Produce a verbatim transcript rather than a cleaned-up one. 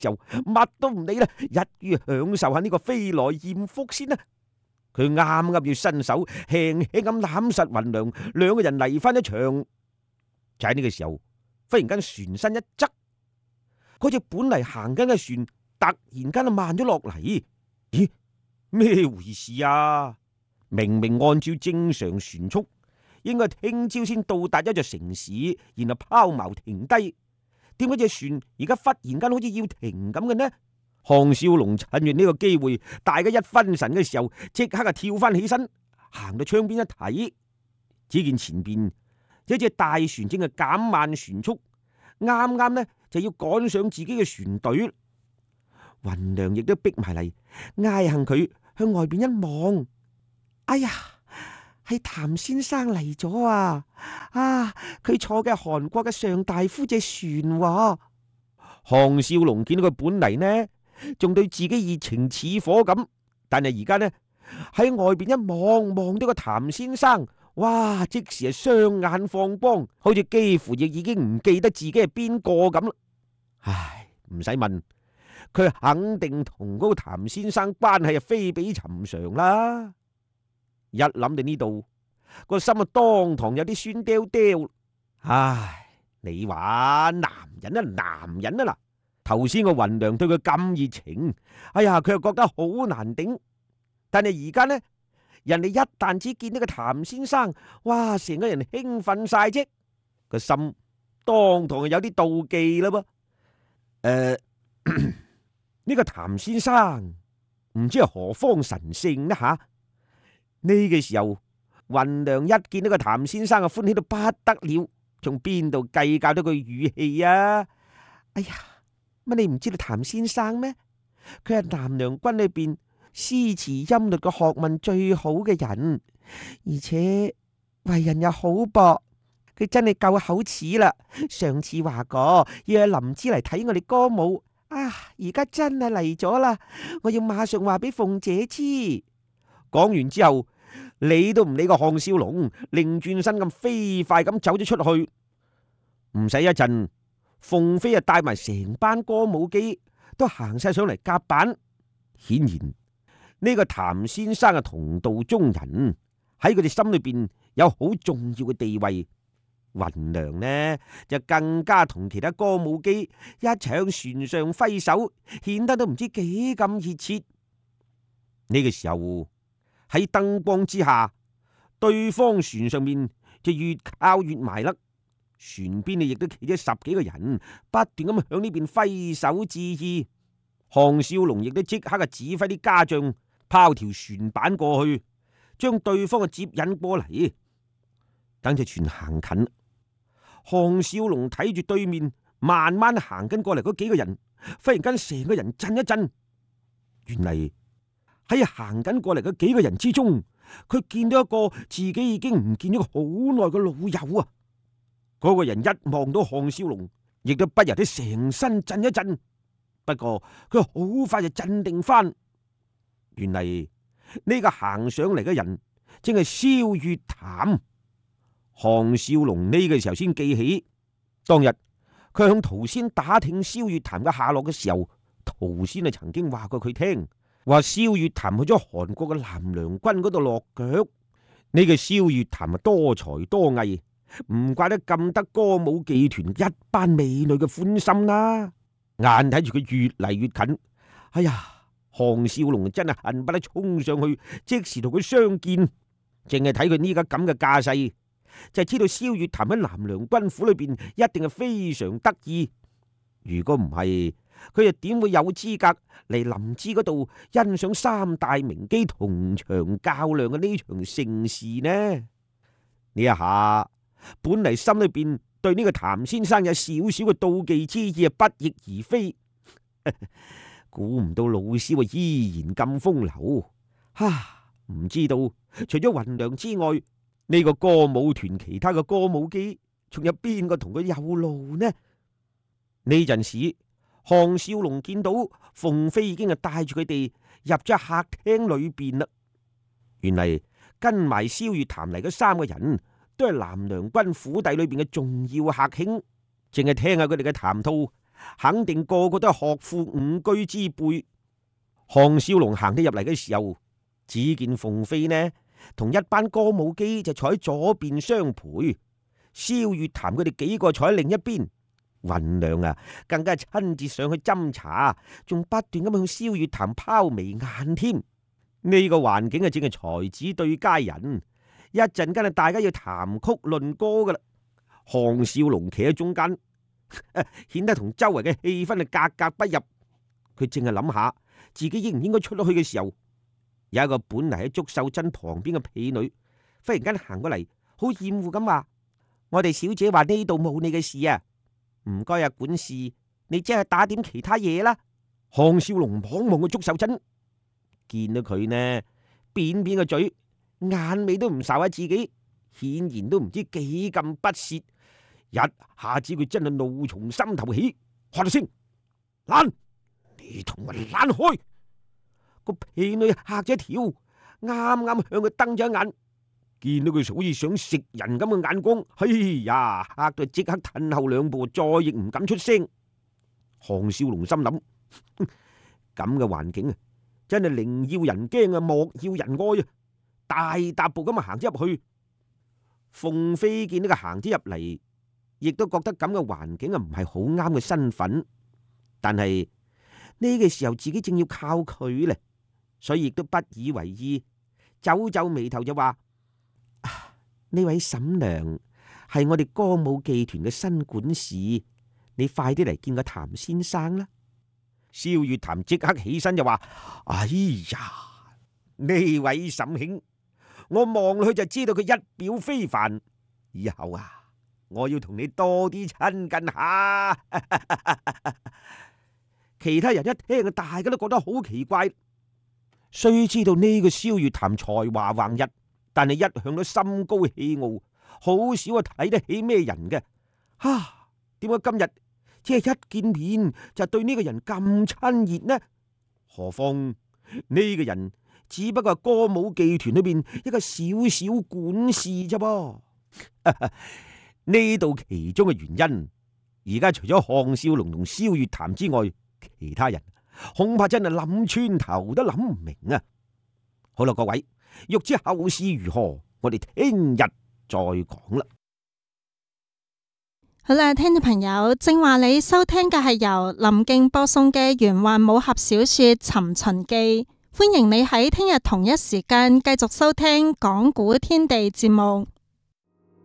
時候乜都唔理啦，一於享受下呢個飛來艷福先啦。佢啱啱要伸手輕輕咁攬實雲娘，兩個人嚟翻一場。就喺呢個時候，忽然間船身一側，嗰隻本嚟行緊嘅船突然間就慢咗落嚟。咦？咩回事啊？明明按照正常船速，應該聽朝先到達一座城市，然後拋錨停低。點解隻船而家忽然間好似要停咁嘅呢？項少龍趁住呢個機會，大家一分神嘅時候，即刻就跳翻起身，行到窗邊一睇，只見前邊有一隻大船正係減慢船速，啱啱呢就要趕上自己嘅船隊。雲娘亦都逼埋嚟，挨向佢向外邊一望，哎呀，係譚先生嚟咗啊！啊，佢坐嘅韓國嘅上大夫隻船喎。項少龍見到佢本嚟呢，仲對自己熱情似火咁，但係而家呢喺外邊一望，望到個譚先生，哇！即時係雙眼放光，好似幾乎亦已經唔記得自己係邊個咁啦。唉，唔使問，佢肯定同嗰個譚先生關係係非比尋常啦。一諗到呢度，個心啊當堂有啲酸刁刁。唉，你話男人啊，男人啊嗱，頭先個雲娘對佢咁熱情，哎呀，佢又覺得好難頂。但係而家呢，人哋一旦只見到個譚先生，哇，成個人興奮晒啫，個心當堂有啲妒忌啦噃。誒、呃，呢個譚先生唔知係何方神聖呢吓？呢個時候，雲娘一見到個譚先生啊，歡喜到不得了，從邊度計較到佢語氣啊？哎呀，乜你唔知道譚先生咩？佢係南涼軍裏邊詩詞音律嘅學問最好嘅人，而且為人又好薄。佢真係夠口齒啦！上次話過要阿林芝嚟睇我哋歌舞，啊，而家真係嚟咗啦！我要馬上話俾鳳姐知。講完之後，理都唔理個項少龍，擰轉身咁飛快咁走咗出去。唔使一陣，鳳飛啊帶埋成班歌舞姬都行晒上嚟夾板。顯然呢個譚先生嘅同道中人，喺佢哋心裏邊有好重要嘅地位。雲娘呢就更加同其他歌舞姬一齊向船上揮手，顯得都唔知幾咁熱切。呢個時候喺燈光之下，對方船上面就越靠越埋啦。船邊亦都企咗十幾個人，不斷咁向呢邊揮手致意。項少龍亦都即刻嘅指揮啲家將拋條船板過去，將對方嘅接引過嚟。等隻船行近，項少龍睇住對面慢慢行緊過嚟嗰幾個人，忽然間成個人震一震。原嚟喺行緊過嚟嘅幾個人之中，佢見到一個自己已經唔見咗好耐嘅老友啊！嗰個人一望到項少龍，亦都不由得成身震一震。不過佢好快就鎮定翻。原嚟呢個行上嚟嘅人正係蕭月潭。項少龍呢個時候先記起，當日佢向陶仙打聽蕭月潭嘅下落嘅時候，陶仙啊曾經話過佢聽，話蕭月潭去咗韓國嘅南涼軍嗰度落腳。呢個蕭月潭啊多才多藝，唔怪得咁得歌舞伎團一班美女嘅歡心啦。眼睇住佢越嚟越近，哎呀，項少龍真係恨不得衝上去，即時同佢相見。淨係睇佢呢家咁嘅架勢，就知道蕭月潭喺南涼軍府裏邊一定係非常得意。如果唔係，佢又點會有資格嚟林芝嗰度欣賞三大名姬同場較量嘅呢場盛事呢？呢一下本嚟心裏邊對呢個譚先生有少少嘅妒忌之意啊，不翼而飛。估唔到老蕭啊依然咁風流，哈！唔知道除咗雲娘之外，呢個歌舞團其他嘅歌舞姬仲有邊個同佢有路呢？呢陣時，項少龍見到鳳飛已經係帶住佢哋入咗客廳裏邊啦。原嚟跟埋蕭月潭嚟嘅三個人都係南涼軍府邸裏邊嘅重要客卿，淨係聽下佢哋嘅談吐， 肯定個個都係學富五車之輩。項少龍行得入嚟嘅時候，只見鳳飛呢同一班歌舞姬就坐喺左邊相陪，蕭月潭佢哋幾個坐喺另一邊。雲娘啊，更加親自上去斟茶，仲不斷咁向蕭月潭拋眉眼添。呢、這個環境啊，正係才子對佳人。一陣間啊，大家要談曲論歌噶啦。項少龍企喺中間，顯得同周圍嘅氣氛啊格格不入。佢淨係諗下自己應唔應該出咗去嘅時候，有一個本嚟喺祝秀珍旁邊嘅婢女，忽然間行過嚟，好厭惡咁話：我哋小姐話呢度冇你嘅事啊，唔該啊，管事，你即係打點其他嘢啦。項少龍望望個祝秀珍，見到佢呢，扁扁個嘴，眼尾都唔睄下自己，顯然都唔知幾咁不屑。一下子佢真係怒從心頭起，喝咗聲：爛！你同我爛開！個婢女嚇咗一跳，啱啱向佢瞪咗一眼，見到佢好似想食人咁嘅眼光，哎呀，嚇到即刻褪後兩步，再亦唔敢出聲。項少龍心諗：咁嘅環境啊，真係寧要人驚啊，莫要人愛啊！大踏步咁啊行咗入去。鳳飛見到佢行咗入嚟，亦都覺得咁嘅環境啊唔係好啱嘅身份，但係呢個時候自己正要靠佢咧，所以亦都不以為意，皺皺眉頭就話：呢位嬸娘係我哋歌舞伎團嘅新管事，你快啲嚟見個譚先生啦。蕭月潭即刻起身就話：哎呀，呢位嬸兄，我望落去就知道佢一表非凡，以後啊，我要同你多啲親近下。其他人一聽，大家都覺得好奇怪。雖知道呢個蕭月潭才華橫溢，但係一向都心高氣傲，好少啊睇得起咩人嘅。啊，點解今日只係一見面就對呢個人咁親熱呢？何況呢個人只不過係歌舞伎團裏邊一個小小管事啫噃。呢度其中嘅原因，而家除咗項少龍同蕭月潭之外，其他人恐怕真係諗穿頭都諗唔明啊！好啦，各位，欲知後事如何，我哋聽日再講啦。 好啦，聽眾朋友，正話你收聽嘅係由林敬播送嘅玄幻武俠小說《尋秦記》，歡迎你喺聽日同一時間繼續收聽講古天地節目。